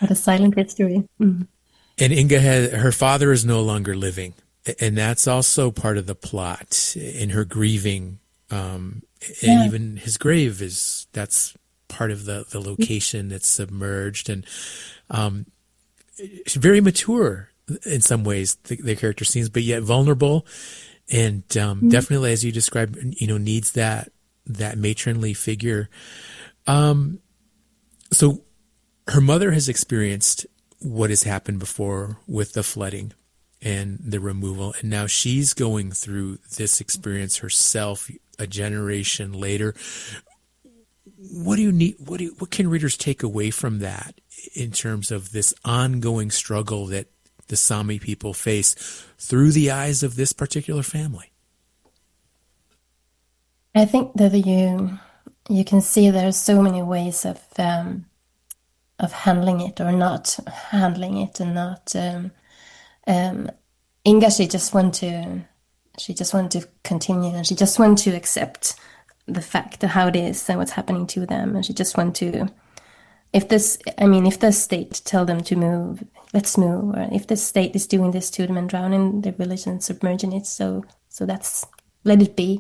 The silent history. Mm. And Inga her father is no longer living, and that's also part of the plot in her grieving. And Yeah. even his grave that's part of the location that's submerged, and very mature in some ways, the character seems, but yet vulnerable, and definitely, as you described, needs that matronly figure. So her mother has experienced what has happened before with the flooding and the removal, and now she's going through this experience herself a generation later. What can readers take away from that in terms of this ongoing struggle that the Sami people face through the eyes of this particular family? I think that you can see there are so many ways of handling it or not handling it, and not Inga. She just want to continue, and she just want to accept the fact of how it is and what's happening to them, and she just want to. If the state tell them to move, let's move. Or if the state is doing this to them and drowning their village and submerging it, so that's, let it be.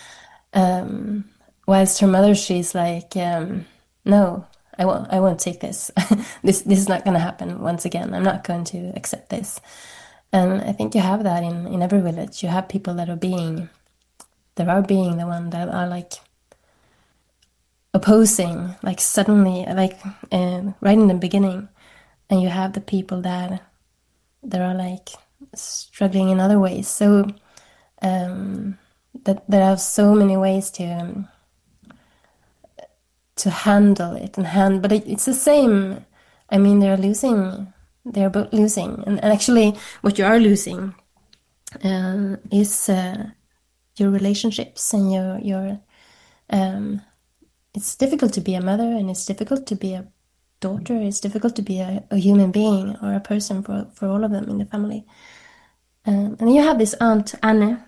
Whilst her mother, she's like, no, I won't take this. This is not going to happen once again. I'm not going to accept this. And I think you have that in every village. You have people that are being the one that are like opposing, like suddenly, like right in the beginning, and you have the people that are like struggling in other ways. So that there are so many ways to handle it but it's the same. I mean, they're both losing, and actually, what you are losing is your relationships and your it's difficult to be a mother, and it's difficult to be a daughter. It's difficult to be a human being or a person for all of them in the family. And then you have this Aunt Anne,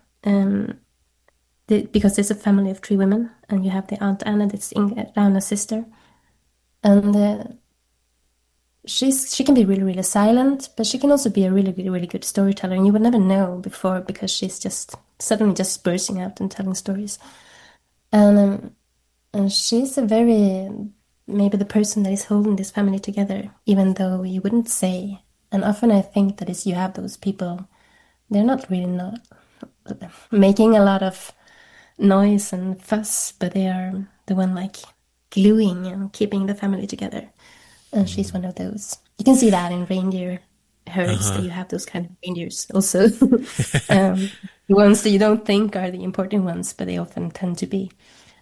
because there's a family of 3 women, and you have the Aunt Anna that's Rana's sister, and she can be really, really silent, but she can also be a really, really, really good storyteller, and you would never know before, because she's just suddenly just bursting out and telling stories, and she's maybe the person that is holding this family together, even though you wouldn't say. And often I think that is, you have those people, they're not making a lot of noise and fuss, but they are the one like gluing and keeping the family together. And she's one of those. You can see that in reindeer herds, that you have those kind of reindeers also. The ones that you don't think are the important ones, but they often tend to be.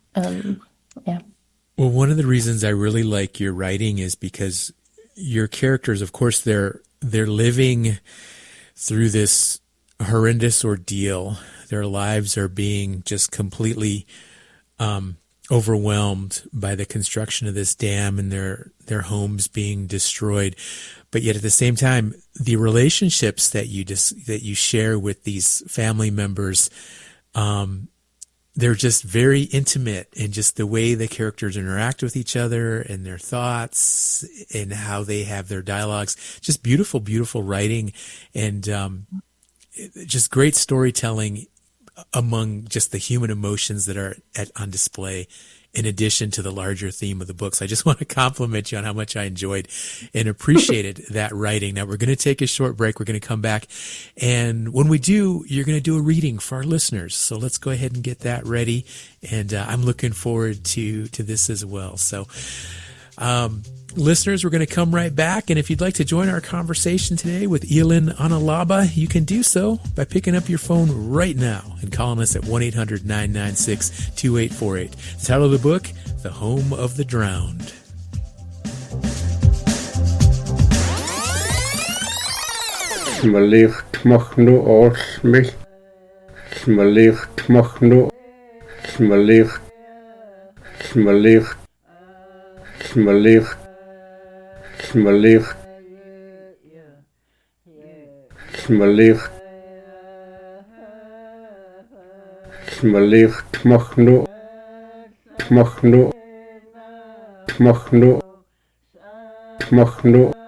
Yeah. Well, one of the reasons I really like your writing is because your characters, of course, they're living through this horrendous ordeal. Their lives are being just completely overwhelmed by the construction of this dam, and their homes being destroyed. But yet at the same time, the relationships that you share with these family members, they're just very intimate, and just the way the characters interact with each other and their thoughts and how they have their dialogues, just beautiful, beautiful writing, and just great storytelling among just the human emotions that are on display, in addition to the larger theme of the book. So I just want to compliment you on how much I enjoyed and appreciated that writing. Now we're going to take a short break. We're going to come back, and when we do, you're going to do a reading for our listeners. So let's go ahead and get that ready. And I'm looking forward to this as well. So listeners, we're going to come right back. And if you'd like to join our conversation today with Elin Analaba, you can do so by picking up your phone right now and calling us at 1-800-996-2848. The title of the book, The Home of the Drowned. Smalicht mag nu als mij. Smalicht mag nu. Smalicht. Smalicht. Smalicht. Smalicht. Smalicht. Smalicht mag nu. Mag nu. Mag nu. Mag nu.